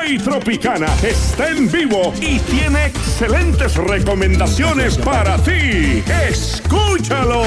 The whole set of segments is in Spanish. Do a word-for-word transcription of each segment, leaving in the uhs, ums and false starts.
Play Tropicana está en vivo y tiene excelentes recomendaciones para ti. ¡Escúchalo!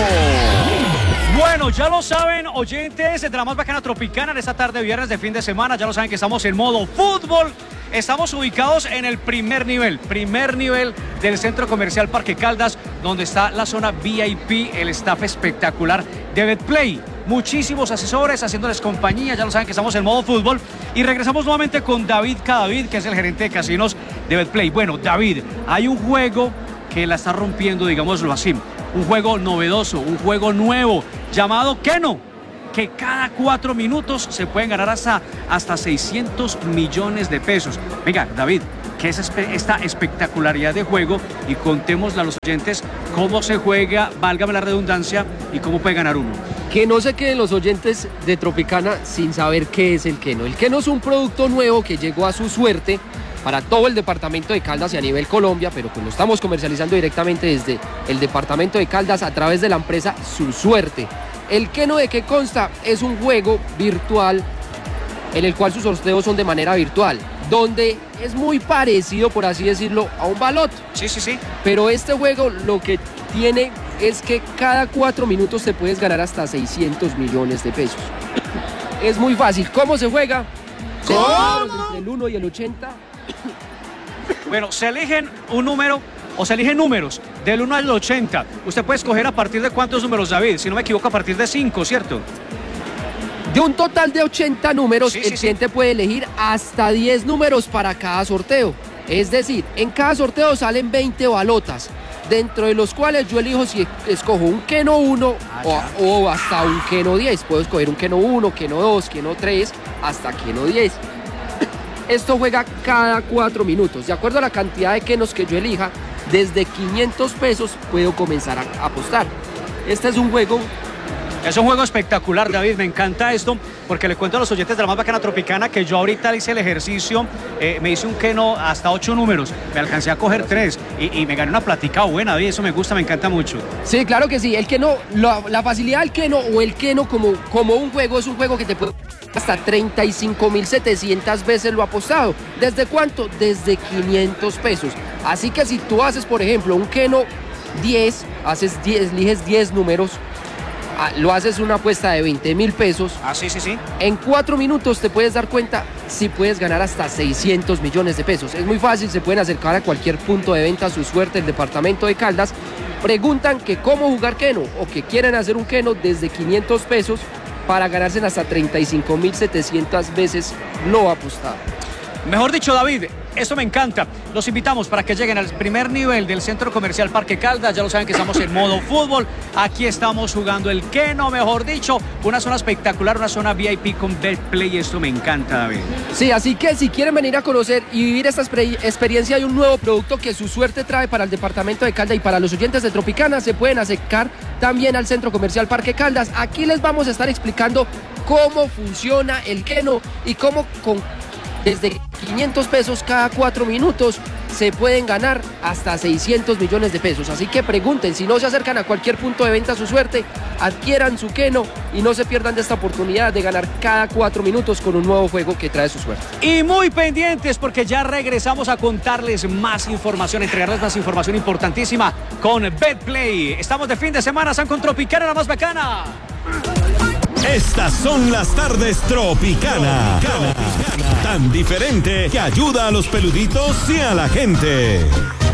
Bueno, ya lo saben, oyentes de la más bacana Tropicana, en esta tarde viernes de fin de semana, ya lo saben que estamos en modo fútbol. Estamos ubicados en el primer nivel, primer nivel del Centro Comercial Parque Caldas, donde está la zona V I P, el staff espectacular de Betplay. Muchísimos asesores haciéndoles compañía, ya lo saben que estamos en modo fútbol. Y regresamos nuevamente con David Cadavid, que es el gerente de casinos de Betplay. Bueno, David, hay un juego que la está rompiendo, digámoslo así. Un juego novedoso, un juego nuevo, llamado Keno, que cada cuatro minutos se pueden ganar hasta, hasta seiscientos millones de pesos. Venga, David, ¿qué es esta espectacularidad de juego? Y contémosle a los oyentes cómo se juega, válgame la redundancia, y cómo puede ganar uno. Que no se queden los oyentes de Tropicana sin saber qué es el Keno. El Keno es un producto nuevo que llegó a su suerte para todo el departamento de Caldas y a nivel Colombia, pero pues lo estamos comercializando directamente desde el departamento de Caldas a través de la empresa Su Suerte. El Keno, ¿de qué consta? Es un juego virtual en el cual sus sorteos son de manera virtual, donde es muy parecido, por así decirlo, a un balot. Sí, sí, sí. Pero este juego lo que tiene es que cada cuatro minutos te puedes ganar hasta seiscientos millones de pesos. Es muy fácil. ¿Cómo se juega? ¿Cómo? Entre el uno y el ochenta. Bueno, se eligen un número o se eligen números del uno al ochenta. Usted puede escoger a partir de cuántos números, David. Si no me equivoco, a partir de cinco, ¿cierto? De un total de ochenta números, sí, el sí, cliente sí. puede elegir hasta diez números para cada sorteo. Es decir, en cada sorteo salen veinte balotas, dentro de los cuales yo elijo si escojo un Keno uno o, o hasta un Keno diez. Puedo escoger un Keno uno, Keno dos, Keno tres, hasta Keno diez. Esto juega cada cuatro minutos. De acuerdo a la cantidad de Kenos que yo elija, desde quinientos pesos puedo comenzar a apostar. Este es un juego... Es un juego espectacular, David, me encanta esto, porque le cuento a los oyentes de la más bacana Tropicana que yo ahorita hice el ejercicio, eh, me hice un Keno hasta ocho números, me alcancé a coger tres y, y me gané una platica buena, David, eso me gusta, me encanta mucho. Sí, claro que sí, el Keno, la, la facilidad del Keno o el Keno como, como un juego, es un juego que te puede... Hasta treinta y cinco mil setecientas veces lo ha apostado. ¿Desde cuánto? Desde quinientos pesos. Así que si tú haces, por ejemplo, un Keno diez, haces diez, eliges diez números, lo haces una apuesta de veinte mil pesos. Ah, sí, sí, sí. En cuatro minutos te puedes dar cuenta si puedes ganar hasta seiscientos millones de pesos. Es muy fácil, se pueden acercar a cualquier punto de venta, Su Suerte, el departamento de Caldas. Preguntan que cómo jugar Keno o que quieren hacer un Keno desde quinientos pesos para ganarse hasta treinta y cinco mil setecientas veces lo apostado. Mejor dicho, David, esto me encanta. Los invitamos para que lleguen al primer nivel del Centro Comercial Parque Caldas. Ya lo saben que estamos en modo fútbol. Aquí estamos jugando el Keno, mejor dicho. Una zona espectacular, una zona V I P con Betplay. Esto me encanta, David. Sí, así que si quieren venir a conocer y vivir esta experiencia de un nuevo producto que Su Suerte trae para el departamento de Caldas y para los oyentes de Tropicana, se pueden acercar también al Centro Comercial Parque Caldas. Aquí les vamos a estar explicando cómo funciona el Keno y cómo con desde quinientos pesos cada cuatro minutos se pueden ganar hasta seiscientos millones de pesos. Así que pregunten, si no se acercan a cualquier punto de venta Su Suerte, adquieran su Keno y no se pierdan de esta oportunidad de ganar cada cuatro minutos con un nuevo juego que trae Su Suerte. Y muy pendientes porque ya regresamos a contarles más información, entregarles más información importantísima con Betplay. Estamos de fin de semana, San con Tropicana, la más bacana. Estas son las tardes Tropicana. Tropicana. Tan diferente que ayuda a los peluditos y a la gente.